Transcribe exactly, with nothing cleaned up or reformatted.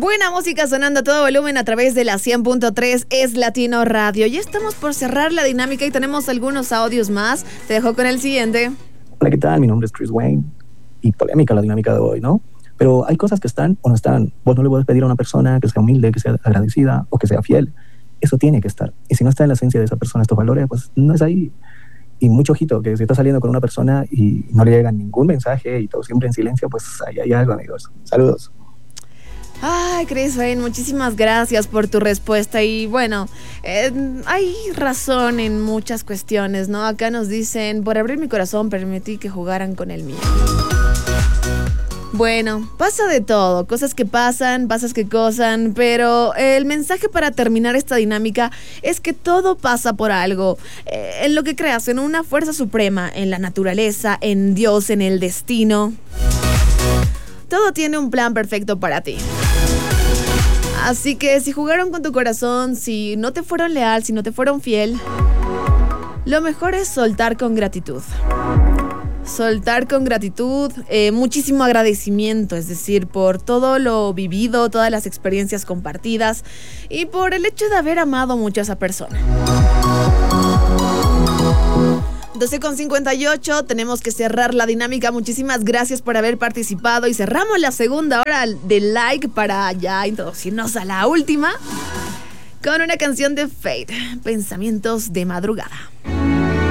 Buena música sonando a todo volumen a través de la cien punto tres es Latino Radio. Ya estamos por cerrar la dinámica y tenemos algunos audios más. Te dejo con el siguiente. Hola, ¿qué tal? Mi nombre es Chris Wayne. Y polémica la dinámica de hoy, ¿no? Pero hay cosas que están o no están. Vos no le puedes pedir a una persona que sea humilde, que sea agradecida o que sea fiel. Eso tiene que estar. Y si no está en la esencia de esa persona estos valores, pues no es ahí. Y mucho ojito, que si estás saliendo con una persona y no le llega ningún mensaje y todo siempre en silencio, pues ahí hay algo, amigos. Saludos. Ay, Chris Wayne, muchísimas gracias por tu respuesta. Y bueno, eh, hay razón en muchas cuestiones, ¿no? Acá nos dicen, por abrir mi corazón permití que jugaran con el mío. Bueno, pasa de todo, cosas que pasan, pasas que cosan, pero el mensaje para terminar esta dinámica es que todo pasa por algo. Eh, en lo que creas, en una fuerza suprema, en la naturaleza, en Dios, en el destino. Todo tiene un plan perfecto para ti. Así que si jugaron con tu corazón, si no te fueron leal, si no te fueron fiel, lo mejor es soltar con gratitud. Soltar con gratitud, eh, muchísimo agradecimiento, es decir, por todo lo vivido, todas las experiencias compartidas y por el hecho de haber amado mucho a esa persona. doce con cincuenta y ocho, tenemos que cerrar la dinámica. Muchísimas gracias por haber participado y cerramos la segunda hora de like para ya introducirnos a la última con una canción de Fate, Pensamientos de Madrugada.